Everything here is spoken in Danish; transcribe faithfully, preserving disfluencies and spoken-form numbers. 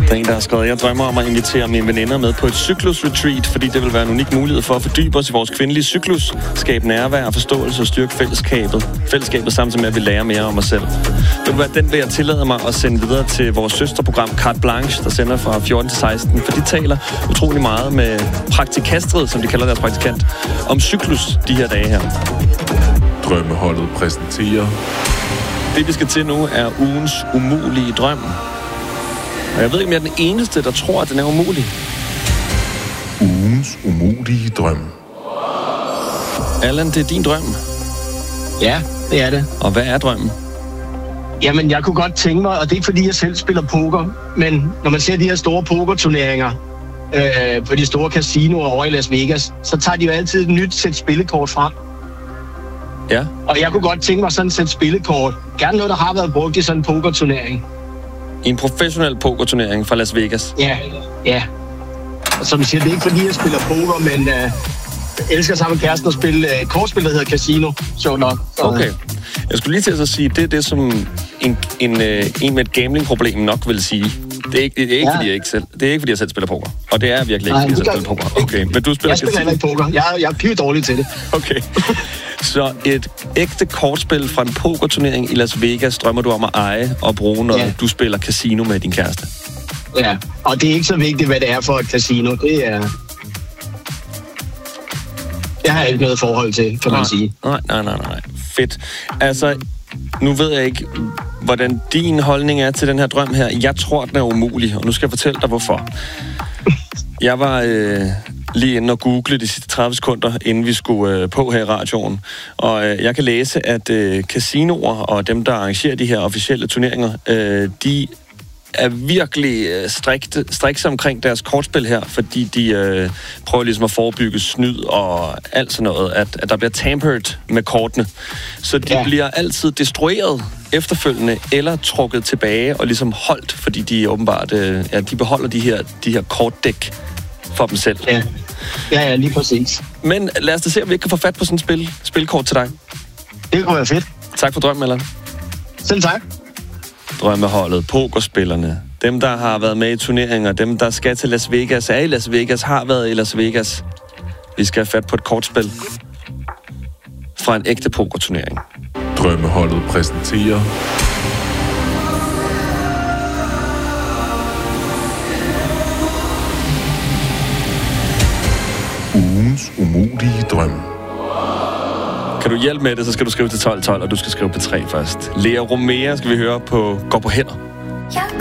Der er en, der har skrevet, jeg drømmer om at invitere mine veninder med på et cyklus-retreat, fordi det vil være en unik mulighed for at fordybe os i vores kvindelige cyklus, skabe nærvær, forståelse og styrke fællesskabet. Fællesskabet samtidig med, at vi lærer mere om os selv. Det vil være den, vil jeg tillade mig at sende videre til vores søsterprogram Carte Blanche, der sender fra fjorten til seksten, for de taler utrolig meget med praktikastret, som de kalder deres praktikant, om cyklus de her dage her. Drømmeholdet præsenterer... Det, vi skal til nu, er ugens umulige drøm. Og jeg ved ikke, om jeg er den eneste, der tror, at den er umulig. Ugens umulige drøm. Allan, det er din drøm. Ja, det er det. Og hvad er drømmen? Jamen, jeg kunne godt tænke mig, og det er fordi, jeg selv spiller poker, men når man ser de her store pokerturneringer øh, på de store casinoer over i Las Vegas, så tager de jo altid et nyt sæt spillekort frem. Ja. Og jeg kunne godt tænke mig sådan et sæt spillekort. Gerne noget, der har været brugt i sådan en pokerturnering. I en professionel pokerturnering fra Las Vegas? Ja, ja. Og som siger, det er ikke fordi, jeg spiller poker, men øh, jeg elsker sammen med kæresten at spille øh, kortspil, der hedder Casino. Sjovt nok. Så, okay. Jeg skulle lige til at sige, det er det, som en, en, øh, en med et gamblingproblem nok vil sige. Det er ikke, det er ikke, ja. fordi, jeg ikke selv, det er ikke fordi, jeg selv spiller poker. Og det er virkelig ikke, Nej, fordi jeg selv spiller poker. Okay, men du spiller Jeg spiller heller ikke poker. Jeg, jeg er pivt dårlig til det. Okay. Så et ægte kortspil fra en pokerturnering i Las Vegas drømmer du om at eje og bruge, når ja. du spiller casino med din kæreste. Ja, og det er ikke så vigtigt, hvad det er for et casino. Det er... Det har jeg ikke noget forhold til, kan man nej, sige. Nej, nej, nej, nej. Fedt. Altså, nu ved jeg ikke, hvordan din holdning er til den her drøm her. Jeg tror, den er umulig, og nu skal jeg fortælle dig, hvorfor. Jeg var øh, lige inde og google de sidste tredive sekunder, inden vi skulle øh, på her i radioen. Og øh, jeg kan læse, at øh, casinoer og dem, der arrangerer de her officielle turneringer, øh, de er virkelig øh, strikte, strikse omkring deres kortspil her, fordi de øh, prøver ligesom at forebygge snyd og alt sådan noget, at, at der bliver tampered med kortene. Så de ja. bliver altid destrueret efterfølgende, eller trukket tilbage og ligesom holdt, fordi de åbenbart øh, ja, de beholder de her, de her kortdæk for dem selv. Ja. ja, ja, lige præcis. Men lad os da se, om vi ikke kan få fat på sådan et spil, spilkort til dig. Det kunne være fedt. Tak for drømmen, Allan. Selv tak. Drømmeholdet, pokerspillerne, dem, der har været med i turneringer, dem, der skal til Las Vegas, er i Las Vegas, har været i Las Vegas. Vi skal have fat på et kortspil fra en ægte pokerturnering. Drømmeholdet præsenterer... Ugens umulige drøm. Kan du hjælpe med det, så skal du skrive til tolv tolv, og du skal skrive på tre først. Lea Romea skal vi høre på Går på hænder. Jeg